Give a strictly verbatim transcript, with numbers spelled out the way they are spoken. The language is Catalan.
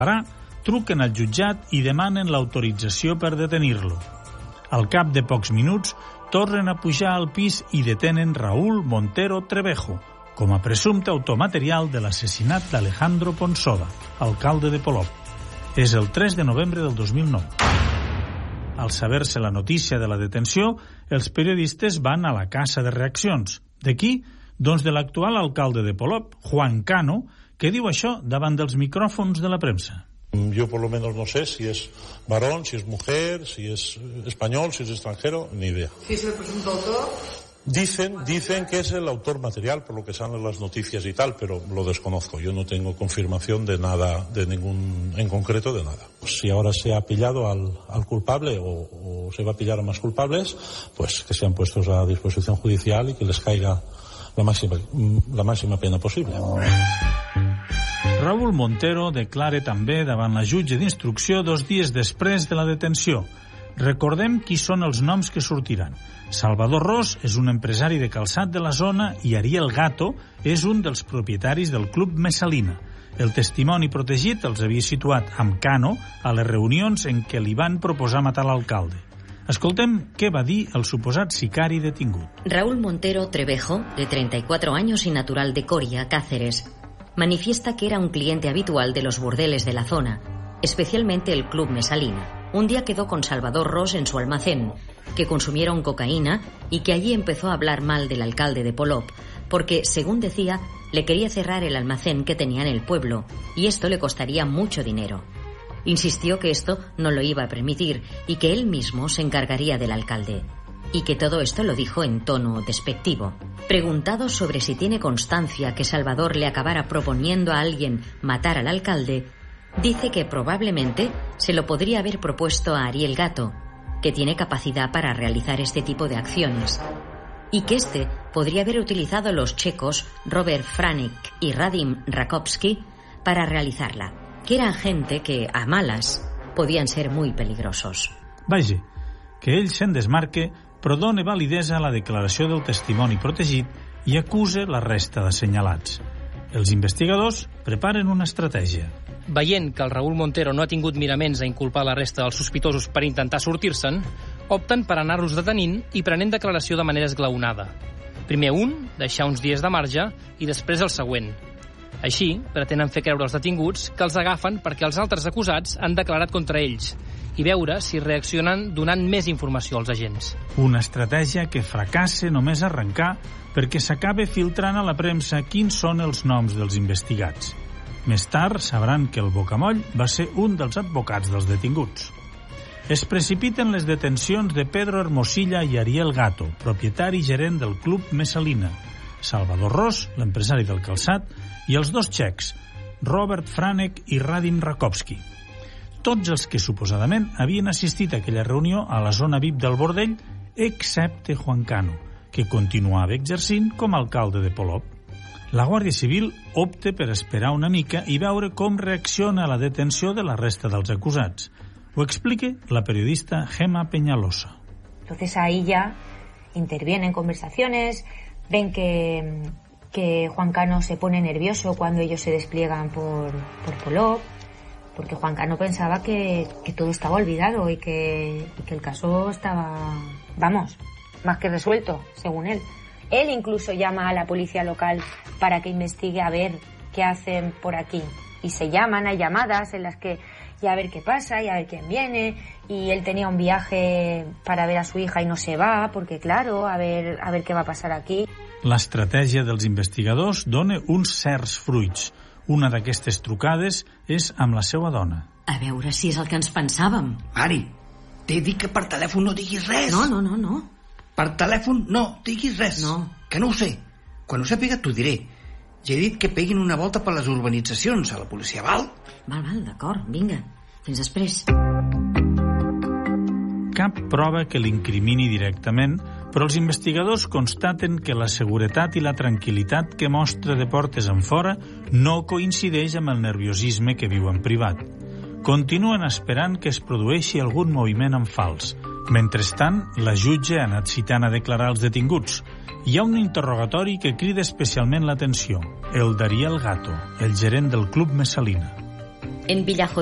truquen al jutjat i demanen l'autorització per detenir-lo. Al cap de pocs minuts, tornen a pujar al pis i detenen Raúl Montero Trevejo com a presumpte autor material de l'assassinat d'Alejandro Ponsoda, alcalde de Polop. És el tres de novembre del dos mil nou. Al saber-se la notícia de la detenció, els periodistes van a la casa de reaccions. De qui? Doncs de l'actual alcalde de Polop, Juan Cano, que diu això davant dels micròfons de la premsa. Yo por lo menos no sé si es varón, si es mujer, si es español, si es extranjero, ni idea. ¿Si es el presunto autor? Dicen, dicen que es el autor material, por lo que salen las noticias y tal, pero lo desconozco. Yo no tengo confirmación de nada, de ningún, en concreto de nada. Si ahora se ha pillado al, al culpable o, o se va a pillar a más culpables, pues que sean puestos a disposición judicial y que les caiga la máxima, la máxima pena possible. Raúl Montero declara també davant la jutge d'instrucció dos dies després de la detenció. Recordem qui són els noms que sortiran. Salvador Ros és un empresari de calçat de la zona i Ariel Gato és un dels propietaris del Club Messalina. El testimoni protegit els havia situat amb Cano a les reunions en què li van proposar matar l'alcalde. Escoltem què va dir el suposat sicari detingut. Raúl Montero Trevejo, de treinta y cuatro años y natural de Coria, Cáceres, manifiesta que era un cliente habitual de los burdeles de la zona, especialmente el Club Messalina. Un día quedó con Salvador Ros en su almacén, que consumieron cocaína y que allí empezó a hablar mal del alcalde de Polop, porque, según decía, le quería cerrar el almacén que tenía en el pueblo, y esto le costaría mucho dinero. Insistió que esto no lo iba a permitir y que él mismo se encargaría del alcalde, y que todo esto lo dijo en tono despectivo. Preguntado sobre si tiene constancia que Salvador le acabara proponiendo a alguien matar al alcalde, dice que probablemente se lo podría haber propuesto a Ariel Gato, que tiene capacidad para realizar este tipo de acciones, y que este podría haber utilizado los checos Robert Franek y Radim Rakowski para realizarla, que eran gente que, a malas, podían ser muy peligrosos. Vaja, que ell se'n desmarque, però dona validesa a la declaració del testimoni protegit i acuse la resta d'assenyalats. Els investigadors preparen una estratègia. Veient que el Raúl Montero no ha tingut miraments a inculpar la resta dels sospitosos per intentar sortir-se'n, opten per anar-los detenint i prenent declaració de manera esglaonada. Primer un, deixar uns dies de marge, i després el següent. Així, pretenen fer creure als detinguts que els agafen perquè els altres acusats han declarat contra ells i veure si reaccionen donant més informació als agents. Una estratègia que fracassa només arrencar perquè s'acaba filtrant a la premsa quins són els noms dels investigats. Més tard sabran que el Bocamoll va ser un dels advocats dels detinguts. Es precipiten les detencions de Pedro Hermosilla i Ariel Gato, propietari i gerent del Club Messalina, Salvador Ros, l'empresari del calçat, i els dos txecs, Robert Franek i Radim Rakowski. Tots els que suposadament havien assistit a aquella reunió a la zona V I P del bordell, excepte Juan Cano, que continuava exercint com a alcalde de Polop. La Guàrdia Civil opta per esperar una mica i veure com reacciona a la detenció de la resta dels acusats. Ho explica la periodista Gemma Peñalosa. Entonces ahí ya intervienen conversaciones, ven que, que Juan Cano se pone nervioso cuando ellos se despliegan por, por Polop, porque Juan Cano pensaba que, que todo estaba olvidado y que, y que el caso estaba, vamos, más que resuelto, según él. Él incluso llama a la policía local para que investigue a ver qué hacen por aquí. Y se llaman, hay llamadas en las que ya a ver qué pasa, y a ver quién viene. Y él tenía un viaje para ver a su hija y no se va, porque claro, a ver, a ver qué va a pasar aquí. L'estratègia dels investigadors dona uns certs fruits. Una d'aquestes trucades és amb la seva dona. A veure si és el que ens pensàvem. Mari, t'he dit que per telèfon no diguis res. No, no, no, no. Per telèfon no diguis res. No. Que no ho sé. Quan ho sàpiga t'ho diré. Ja he dit que peguin una volta per les urbanitzacions a la policia, val? Val, val, d'acord, vinga. Fins després. Cap prova que l'incrimini directament, però els investigadors constaten que la seguretat i la tranquil·litat que mostra de portes enfora no coincideix amb el nerviosisme que viu en privat. Continuen esperant que es produeixi algun moviment en fals. Mentrestant, la jutge ha anat citant a declarar els detinguts. Hi ha un interrogatori que crida especialment l'atenció, el d'Ariel Gato, el gerent del Club Messalina. En Villajoyosa